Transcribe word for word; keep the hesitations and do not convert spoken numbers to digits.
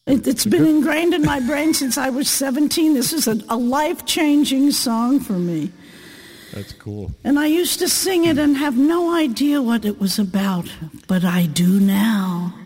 It, it's been ingrained in my brain since I was seventeen. This is a, a life-changing song for me. That's cool. And I used to sing it and have no idea what it was about, but I do now.